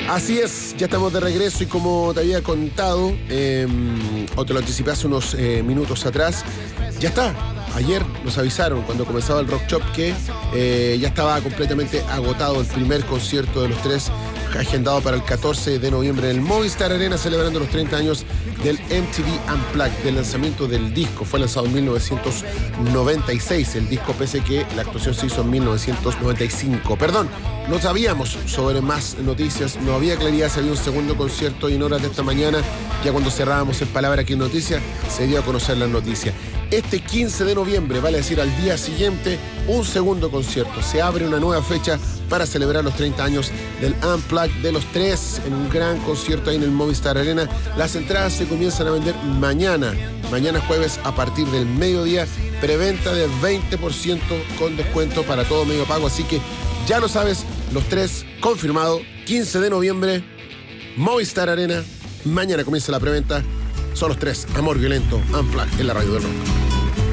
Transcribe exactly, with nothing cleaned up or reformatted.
Así es, ya estamos de regreso y como te había contado, eh, o te lo anticipé hace unos eh, minutos atrás, ya está. Ayer nos avisaron cuando comenzaba el Rock Shop que eh, ya estaba completamente agotado el primer concierto de los tres, agendado para el catorce de noviembre en el Movistar Arena, celebrando los treinta años del M T V Unplugged, del lanzamiento del disco. Fue lanzado en mil novecientos noventa y seis, el disco, pese que la actuación se hizo en mil novecientos noventa y cinco. Perdón, no sabíamos sobre más noticias, no había claridad si había un segundo concierto, y en horas de esta mañana, ya cuando cerrábamos en Palabra aquí en Noticias, se dio a conocer la noticia. Este quince de noviembre, vale decir al día siguiente, un segundo concierto. Se abre una nueva fecha para celebrar los treinta años del Unplugged de los tres, en un gran concierto ahí en el Movistar Arena. Las entradas se comienzan a vender mañana, mañana jueves a partir del mediodía, preventa de veinte por ciento con descuento para todo medio pago, así que ya lo sabes, los tres confirmado, quince de noviembre, Movistar Arena, mañana comienza la preventa. Son los tres, Amor Violento, Unplugged en la radio del rock.